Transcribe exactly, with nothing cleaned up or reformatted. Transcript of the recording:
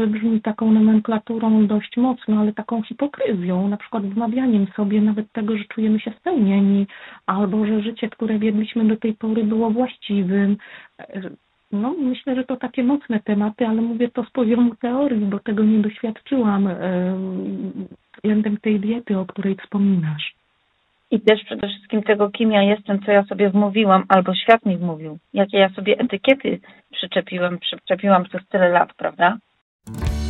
może brzmi taką nomenklaturą dość mocno, ale taką hipokryzją, na przykład wmawianiem sobie nawet tego, że czujemy się spełnieni, albo że życie, które wiedliśmy do tej pory, było właściwym. No, myślę, że to takie mocne tematy, ale mówię to z poziomu teorii, bo tego nie doświadczyłam względem tej diety, o której wspominasz. I też przede wszystkim tego, kim ja jestem, co ja sobie wmówiłam, albo świat mi wmówił. Jakie ja sobie etykiety przyczepiłam, przyczepiłam przez tyle lat, prawda?